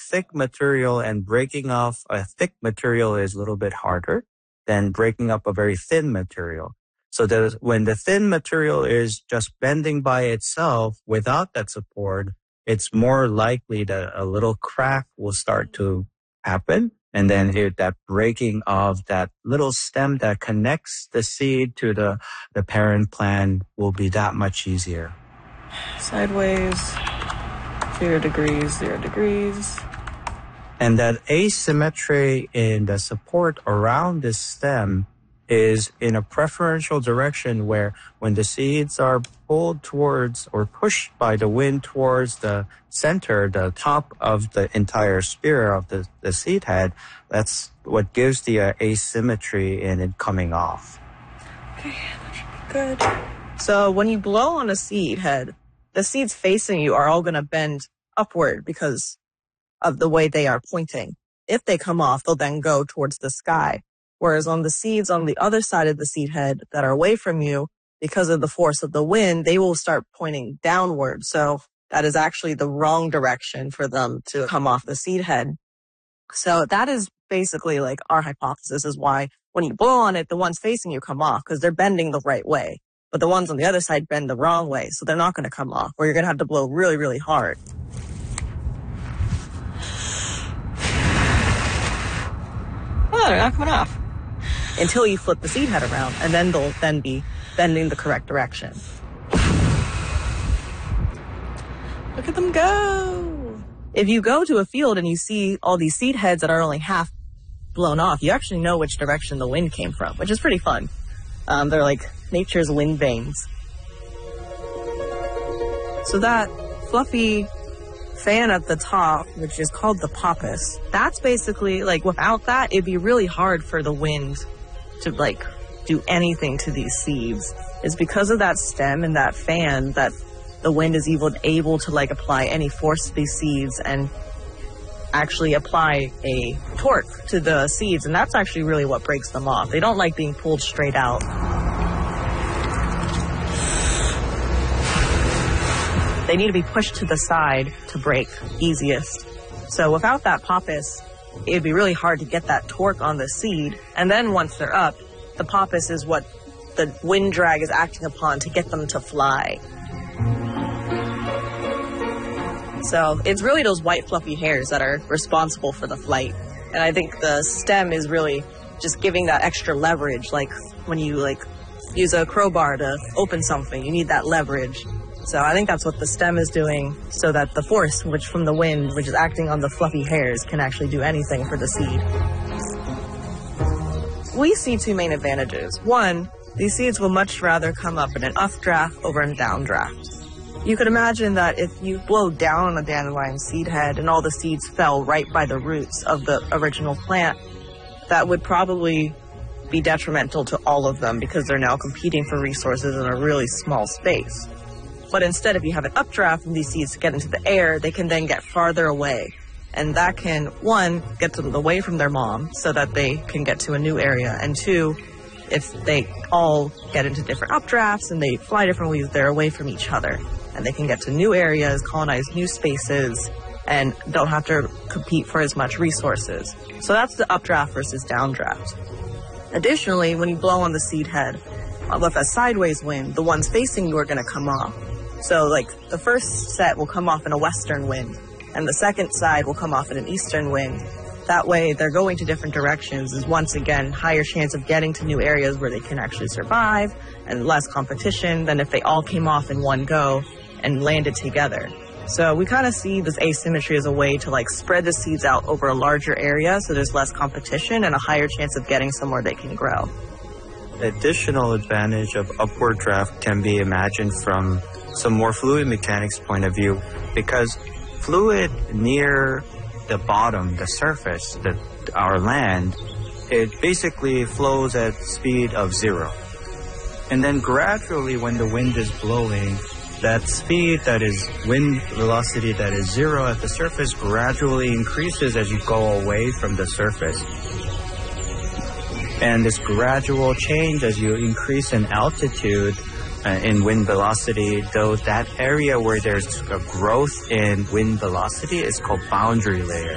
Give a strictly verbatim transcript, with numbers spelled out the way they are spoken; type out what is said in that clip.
thick material, and breaking off a thick material is a little bit harder than breaking up a very thin material. So that when the thin material is just bending by itself without that support, it's more likely that a little crack will start to happen. And then here, that breaking of that little stem that connects the seed to the, the parent plant will be that much easier. Sideways, zero degrees, zero degrees. And that asymmetry in the support around this stem is in a preferential direction, where when the seeds are pulled towards or pushed by the wind towards the center, the top of the entire spear of the, the seed head, that's what gives the uh, asymmetry in it coming off. Okay, that should be good. So when you blow on a seed head, the seeds facing you are all going to bend upward because of the way they are pointing. If they come off, they'll then go towards the sky. Whereas on the seeds on the other side of the seed head that are away from you, because of the force of the wind, they will start pointing downward. So that is actually the wrong direction for them to come off the seed head. So that is basically like our hypothesis is why when you blow on it, the ones facing you come off because they're bending the right way. But the ones on the other side bend the wrong way, so they're not going to come off, or you're going to have to blow really, really hard. Oh, they're not coming off. Until you flip the seed head around, and then they'll then be bending the correct direction. Look at them go! If you go to a field and you see all these seed heads that are only half blown off, you actually know which direction the wind came from, which is pretty fun. Um, they're like nature's wind vanes. So that fluffy fan at the top, which is called the poppus, that's basically like, without that, it'd be really hard for the wind to like do anything to these seeds. It's because of that stem and that fan that the wind is able, able to like apply any force to these seeds and actually apply a torque to the seeds, and that's actually really what breaks them off. They don't like being pulled straight out. They need to be pushed to the side to break easiest. So without that poppus, it'd be really hard to get that torque on the seed. And then once they're up, the poppus is what the wind drag is acting upon to get them to fly. So it's really those white fluffy hairs that are responsible for the flight. And I think the stem is really just giving that extra leverage. Like when you like use a crowbar to open something, you need that leverage. So I think that's what the stem is doing, so that the force, which from the wind, which is acting on the fluffy hairs, can actually do anything for the seed. We see two main advantages. One, these seeds will much rather come up in an updraft over a downdraft. You could imagine that if you blow down on a dandelion seed head and all the seeds fell right by the roots of the original plant, that would probably be detrimental to all of them because they're now competing for resources in a really small space. But instead, if you have an updraft and these seeds get into the air, they can then get farther away. And that can, one, get them away from their mom so that they can get to a new area. And two, if they all get into different updrafts and they fly different ways, they're away from each other. And they can get to new areas, colonize new spaces, and don't have to compete for as much resources. So that's the updraft versus downdraft. Additionally, when you blow on the seed head with a sideways wind, the ones facing you are going to come off. So like the first set will come off in a western wind, and the second side will come off in an eastern wind. That way they're going to different directions, is once again higher chance of getting to new areas where they can actually survive, and less competition than if they all came off in one go and landed together. So we kind of see this asymmetry as a way to like spread the seeds out over a larger area so there's less competition and a higher chance of getting somewhere they can grow. Additional advantage of upward draft can be imagined from some more fluid mechanics point of view, because fluid near the bottom, the surface, the, our land, it basically flows at speed of zero. And then gradually when the wind is blowing, that speed that is wind velocity that is zero at the surface gradually increases as you go away from the surface. And this gradual change as you increase in altitude uh, in wind velocity, though that area where there's a growth in wind velocity is called boundary layer.